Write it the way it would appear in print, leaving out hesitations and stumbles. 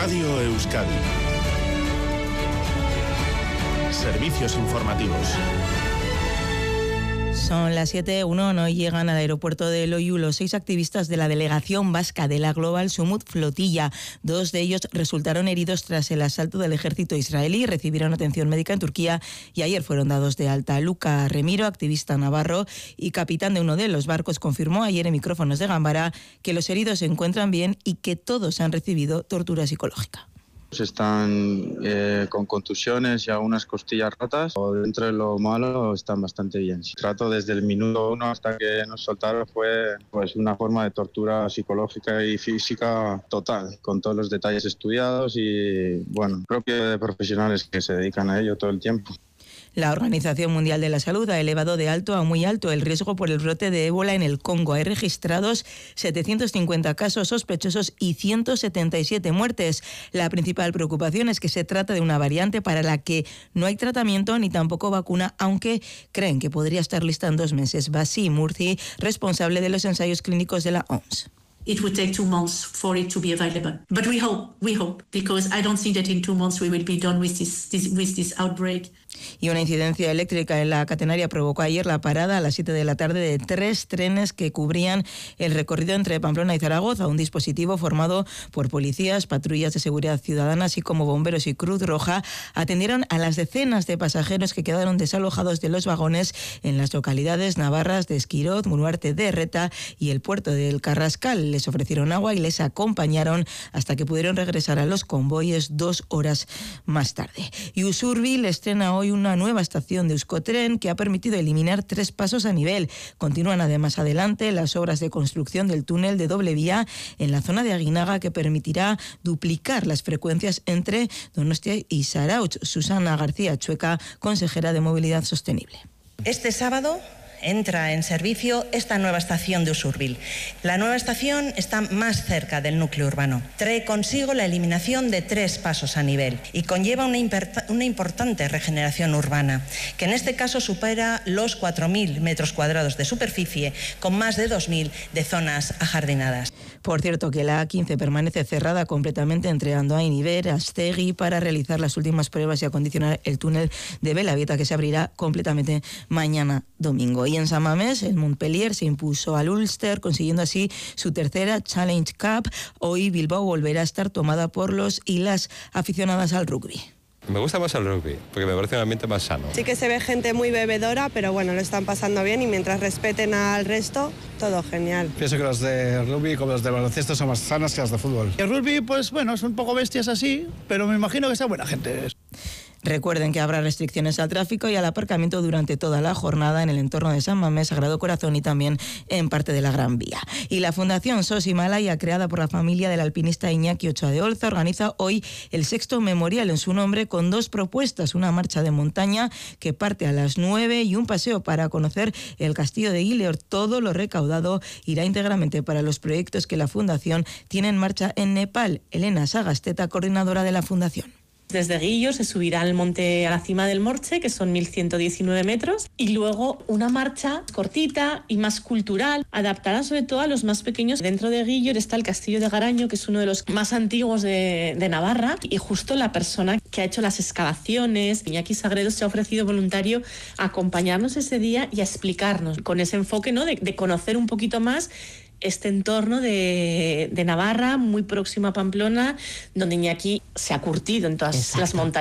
Radio Euskadi. Servicios informativos. Son las 7:01, hoy llegan al aeropuerto de Loiu los 6 activistas de la delegación vasca de la Global Summit Flotilla. 2 de ellos resultaron heridos tras el asalto del ejército israelí, recibieron atención médica en Turquía y ayer fueron dados de alta. Luca Remiro, activista navarro y capitán de uno de los barcos, confirmó ayer en micrófonos de Gambara que los heridos se encuentran bien y que todos han recibido tortura psicológica. Están con contusiones y algunas costillas rotas. Dentro de lo malo están bastante bien. El trato desde el minuto 1 hasta que nos soltaron fue una forma de tortura psicológica y física total, con todos los detalles estudiados y propio de profesionales que se dedican a ello todo el tiempo. La Organización Mundial de la Salud ha elevado de alto a muy alto el riesgo por el brote de ébola en el Congo. Hay registrados 750 casos sospechosos y 177 muertes. La principal preocupación es que se trata de una variante para la que no hay tratamiento ni tampoco vacuna, aunque creen que podría estar lista en 2 meses. Basim Murthy, responsable de los ensayos clínicos de la OMS. It would take 2 months for it to be available. But we hope, because I don't think that in 2 months we will be done with this outbreak. Y una incidencia eléctrica en la catenaria provocó ayer la parada a las 7 de la tarde de 3 trenes que cubrían el recorrido entre Pamplona y Zaragoza. Un dispositivo formado por policías, patrullas de seguridad ciudadana, así como bomberos y Cruz Roja, atendieron a las decenas de pasajeros que quedaron desalojados de los vagones en las localidades navarras de Esquiroz, Muruarte de Reta y el puerto del Carrascal. Les ofrecieron agua y les acompañaron hasta que pudieron regresar a los convoyes 2 horas más tarde. Y Usurbil estrena hoy una nueva estación de Euskotren que ha permitido eliminar 3 pasos a nivel. Continúan además adelante las obras de construcción del túnel de doble vía en la zona de Aguinaga, que permitirá duplicar las frecuencias entre Donostia y Zarautz. Susana García Chueca, consejera de Movilidad Sostenible. Este sábado entra en servicio esta nueva estación de Usurbil. La nueva estación está más cerca del núcleo urbano. Trae consigo la eliminación de 3 pasos a nivel y conlleva una importante regeneración urbana, que en este caso supera los 4.000 metros cuadrados de superficie, con más de 2.000 de zonas ajardinadas. Por cierto, que la A15 permanece cerrada completamente entre Andoain y Berastegui para realizar las últimas pruebas y acondicionar el túnel de Belavita, que se abrirá completamente mañana domingo. Y en San Mamés, el Montpellier se impuso al Ulster, consiguiendo así su tercera Challenge Cup. Hoy Bilbao volverá a estar tomada por los y las aficionadas al rugby. Me gusta más el rugby, porque me parece un ambiente más sano. Sí que se ve gente muy bebedora, pero lo están pasando bien y mientras respeten al resto, todo genial. Pienso que los de rugby como los de baloncesto son más sanos que los de fútbol. El rugby, son un poco bestias así, pero me imagino que sea buena gente. Recuerden que habrá restricciones al tráfico y al aparcamiento durante toda la jornada en el entorno de San Mamés, Sagrado Corazón y también en parte de la Gran Vía. Y la Fundación SOS Himalaya, creada por la familia del alpinista Iñaki Ochoa de Olza, organiza hoy el 6º memorial en su nombre con 2 propuestas: una marcha de montaña que parte a las 9 y un paseo para conocer el castillo de Gileor. Todo lo recaudado irá íntegramente para los proyectos que la Fundación tiene en marcha en Nepal. Elena Sagasteta, coordinadora de la Fundación. Desde Guillo se subirá al monte, a la cima del Morche, que son 1.119 metros, y luego una marcha cortita y más cultural, adaptada sobre todo a los más pequeños. Dentro de Guillo está el Castillo de Garaño, que es uno de los más antiguos de Navarra, y justo la persona que ha hecho las excavaciones, Iñaki Sagredo, se ha ofrecido voluntario a acompañarnos ese día y a explicarnos, con ese enfoque, ¿no?, de conocer un poquito más este entorno de Navarra, muy próximo a Pamplona, donde Iñaki se ha curtido en todas las montañas.